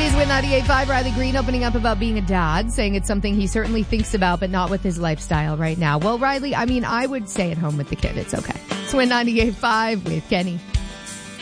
is with 98.5. Riley Green opening up about being a dad, saying it's something he certainly thinks about, but not with his lifestyle right now. Well, Riley, I would stay at home with the kid. It's okay. It's with 98.5 with Kenny.